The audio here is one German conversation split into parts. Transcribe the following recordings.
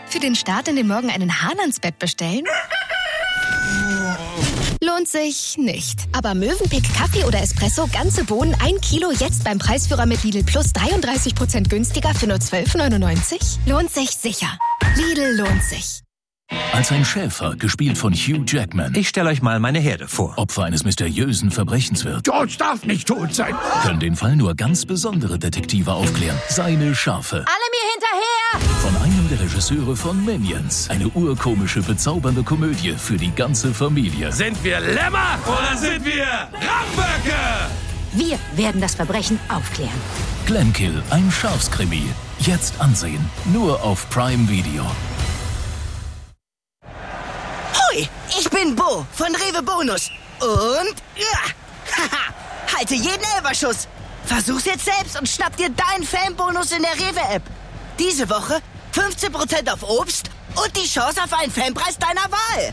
Für den Start in den Morgen einen Hahn ans Bett bestellen? Lohnt sich nicht. Aber Mövenpick Kaffee oder Espresso, ganze Bohnen, 1 Kilo, jetzt beim Preisführer mit Lidl Plus 33% günstiger für nur 12,99? Lohnt sich sicher. Lidl lohnt sich. Als ein Schäfer, gespielt von Hugh Jackman. Ich stelle euch mal meine Herde vor. Opfer eines mysteriösen Verbrechens wird. George darf nicht tot sein. Können den Fall nur ganz besondere Detektive aufklären. Seine Schafe. Alle mir hinterher! Von einem der Regisseure von Minions. Eine urkomische, bezaubernde Komödie für die ganze Familie. Sind wir Lämmer oder sind wir Ramböcke? Wir werden das Verbrechen aufklären. Glenkill, ein Schafskrimi. Jetzt ansehen. Nur auf Prime Video. Hoi, ich bin Bo von Rewe Bonus. Und halte jeden Elferschuss. Versuch's jetzt selbst und schnapp dir deinen Fanbonus in der Rewe-App. Diese Woche 15% auf Obst und die Chance auf einen Fanpreis deiner Wahl.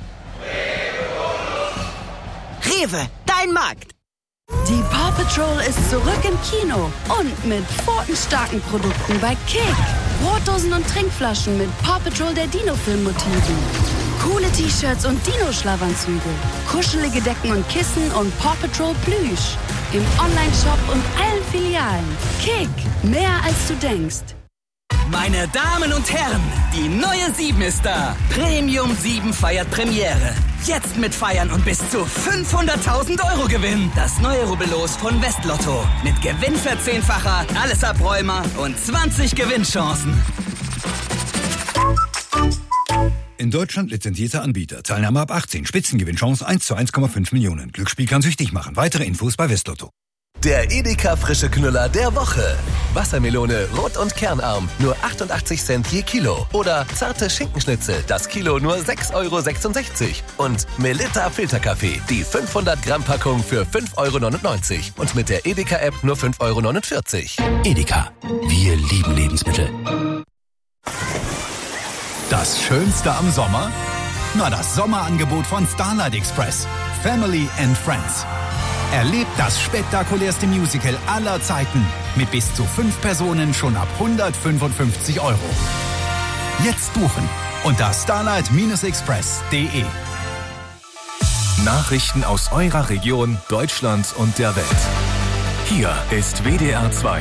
Rewe, dein Markt. Die Paw Patrol ist zurück im Kino und mit pfotenstarken Produkten bei Kick. Brotdosen und Trinkflaschen mit Paw Patrol der Dino-Film-Motiven. Coole T-Shirts und Dino-Schlafanzüge. Kuschelige Decken und Kissen und Paw Patrol Plüsch. Im Online-Shop und allen Filialen. Kick, mehr als du denkst. Meine Damen und Herren, die neue 7 ist da. Premium 7 feiert Premiere. Jetzt mit Feiern und bis zu 500.000 € Gewinn. Das neue Rubbellos von Westlotto. Mit Gewinnverzehnfacher, alles Abräumer und 20 Gewinnchancen. In Deutschland lizenzierter Anbieter. Teilnahme ab 18. Spitzengewinnchance 1 zu 1,5 Millionen. Glücksspiel kann süchtig machen. Weitere Infos bei Westlotto. Der Edeka frische Knüller der Woche. Wassermelone, rot und kernarm, nur 88 Cent je Kilo. Oder zarte Schinkenschnitzel, das Kilo nur 6,66 €. Und Melitta Filterkaffee, die 500 Gramm Packung für 5,99 €. Und mit der Edeka-App nur 5,49 €. Edeka. Wir lieben Lebensmittel. Das Schönste am Sommer? Na, das Sommerangebot von Starlight Express. Family and Friends. Erlebt das spektakulärste Musical aller Zeiten mit bis zu 5 Personen schon ab 155 €. Jetzt buchen unter starlight-express.de. Nachrichten aus eurer Region, Deutschland und der Welt. Hier ist WDR 2.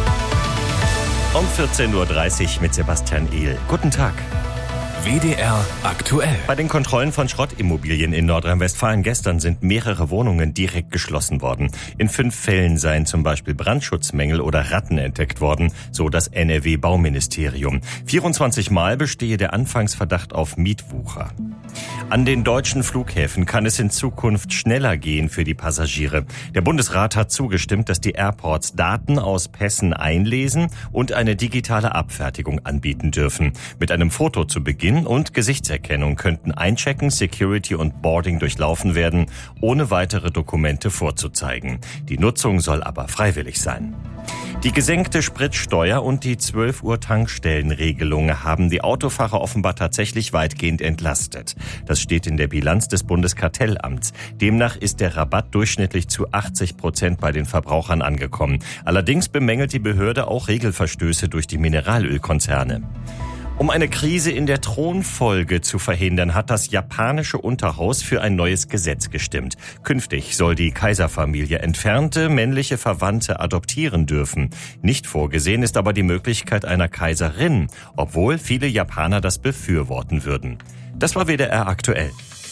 Um 14:30 Uhr mit Sebastian Ehl. Guten Tag. WDR aktuell. Bei den Kontrollen von Schrottimmobilien in Nordrhein-Westfalen gestern sind mehrere Wohnungen direkt geschlossen worden. In 5 Fällen seien zum Beispiel Brandschutzmängel oder Ratten entdeckt worden, so das NRW-Bauministerium. 24 Mal bestehe der Anfangsverdacht auf Mietwucher. An den deutschen Flughäfen kann es in Zukunft schneller gehen für die Passagiere. Der Bundesrat hat zugestimmt, dass die Airports Daten aus Pässen einlesen und eine digitale Abfertigung anbieten dürfen. Mit einem Foto zu Beginn und Gesichtserkennung könnten Einchecken, Security und Boarding durchlaufen werden, ohne weitere Dokumente vorzuzeigen. Die Nutzung soll aber freiwillig sein. Die gesenkte Spritsteuer und die 12 Uhr Tankstellenregelung haben die Autofahrer offenbar tatsächlich weitgehend entlastet. Das steht in der Bilanz des Bundeskartellamts. Demnach ist der Rabatt durchschnittlich zu 80% bei den Verbrauchern angekommen. Allerdings bemängelt die Behörde auch Regelverstöße durch die Mineralölkonzerne. Um eine Krise in der Thronfolge zu verhindern, hat das japanische Unterhaus für ein neues Gesetz gestimmt. Künftig soll die Kaiserfamilie entfernte männliche Verwandte adoptieren dürfen. Nicht vorgesehen ist aber die Möglichkeit einer Kaiserin, obwohl viele Japaner das befürworten würden. Das war WDR aktuell.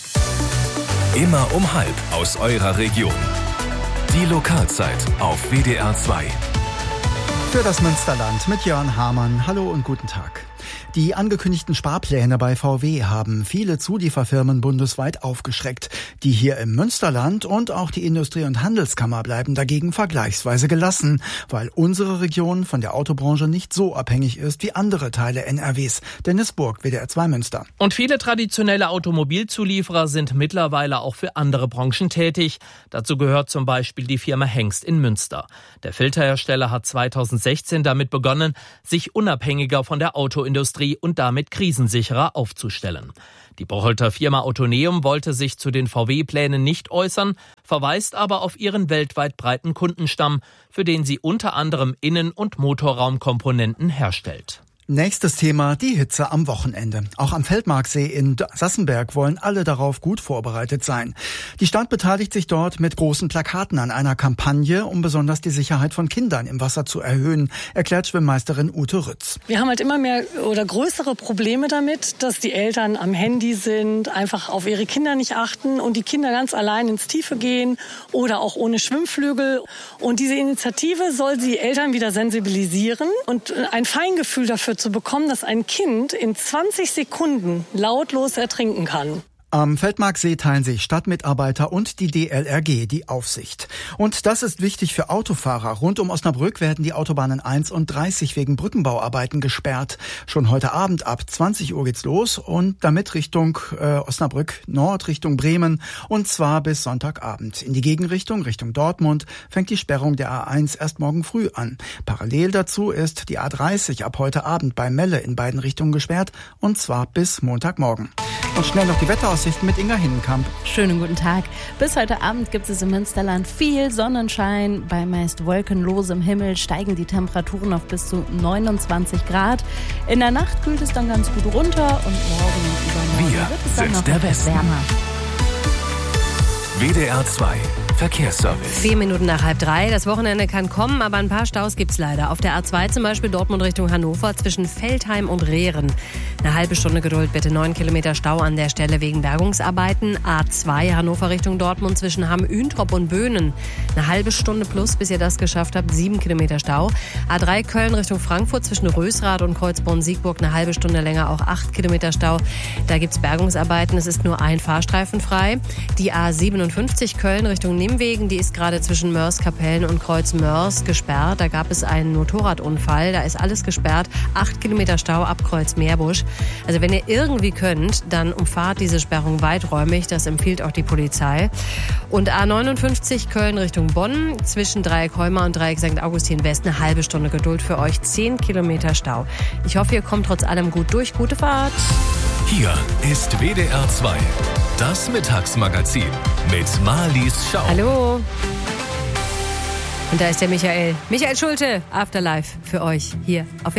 Immer um 12:30 aus eurer Region. Die Lokalzeit auf WDR 2. Für das Münsterland mit Jörn Hamann. Hallo und guten Tag. Die angekündigten Sparpläne bei VW haben viele Zulieferfirmen bundesweit aufgeschreckt. Die hier im Münsterland und auch die Industrie- und Handelskammer bleiben dagegen vergleichsweise gelassen, weil unsere Region von der Autobranche nicht so abhängig ist wie andere Teile NRWs. Dennis Burg, WDR 2 Münster. Und viele traditionelle Automobilzulieferer sind mittlerweile auch für andere Branchen tätig. Dazu gehört zum Beispiel die Firma Hengst in Münster. Der Filterhersteller hat 2016 damit begonnen, sich unabhängiger von der Autoindustrie und damit krisensicherer aufzustellen. Die Bocholter Firma Autoneum wollte sich zu den VW-Plänen nicht äußern, verweist aber auf ihren weltweit breiten Kundenstamm, für den sie unter anderem Innen- und Motorraumkomponenten herstellt. Nächstes Thema, die Hitze am Wochenende. Auch am Feldmarksee in Sassenberg wollen alle darauf gut vorbereitet sein. Die Stadt beteiligt sich dort mit großen Plakaten an einer Kampagne, um besonders die Sicherheit von Kindern im Wasser zu erhöhen, erklärt Schwimmmeisterin Ute Rütz. Wir haben halt immer mehr oder größere Probleme damit, dass die Eltern am Handy sind, einfach auf ihre Kinder nicht achten und die Kinder ganz allein ins Tiefe gehen oder auch ohne Schwimmflügel. Und diese Initiative soll die Eltern wieder sensibilisieren und ein Feingefühl dafür zu bekommen, dass ein Kind in 20 Sekunden lautlos ertrinken kann. Am Feldmarksee teilen sich Stadtmitarbeiter und die DLRG die Aufsicht. Und das ist wichtig für Autofahrer. Rund um Osnabrück werden die Autobahnen 1 und 30 wegen Brückenbauarbeiten gesperrt. Schon heute Abend ab 20 Uhr geht's los und damit Richtung Osnabrück Nord, Richtung Bremen und zwar bis Sonntagabend. In die Gegenrichtung, Richtung Dortmund, fängt die Sperrung der A1 erst morgen früh an. Parallel dazu ist die A30 ab heute Abend bei Melle in beiden Richtungen gesperrt und zwar bis Montagmorgen. Und schnell noch die Wetteraussichten mit Inga Hinnenkamp. Schönen guten Tag. Bis heute Abend gibt es im Münsterland viel Sonnenschein. Bei meist wolkenlosem Himmel steigen die Temperaturen auf bis zu 29 Grad. In der Nacht kühlt es dann ganz gut runter und morgen und übermorgen wird es dann noch etwas wärmer. WDR 2 Verkehrsservice. 4 Minuten nach 2:30. Das Wochenende kann kommen, aber ein paar Staus gibt's leider. Auf der A2 zum Beispiel Dortmund Richtung Hannover zwischen Veltheim und Rehren. Eine halbe Stunde Geduld bitte. 9 Kilometer Stau an der Stelle wegen Bergungsarbeiten. A2 Hannover Richtung Dortmund zwischen Hamm-Üntrop und Böhnen. Eine halbe Stunde plus, bis ihr das geschafft habt. 7 Kilometer Stau. A3 Köln Richtung Frankfurt zwischen Rösrath und Kreuzborn-Siegburg. Eine halbe Stunde länger, auch 8 Kilometer Stau. Da gibt's Bergungsarbeiten. Es ist nur ein Fahrstreifen frei. Die A57 Köln Richtung Nimwegen, die ist gerade zwischen Mörs-Kapellen und Kreuz-Mörs gesperrt. Da gab es einen Motorradunfall, da ist alles gesperrt. 8 Kilometer Stau ab Kreuz-Meerbusch. Also wenn ihr irgendwie könnt, dann umfahrt diese Sperrung weiträumig. Das empfiehlt auch die Polizei. Und A59 Köln Richtung Bonn zwischen Dreieck Heuma und Dreieck St. Augustin West. Eine halbe Stunde Geduld für euch. 10 Kilometer Stau. Ich hoffe, ihr kommt trotz allem gut durch. Gute Fahrt. Hier ist WDR 2. Das Mittagsmagazin mit Marlies Schau. Hallo. Und da ist der Michael. Michael Schulte, Afterlife für euch hier auf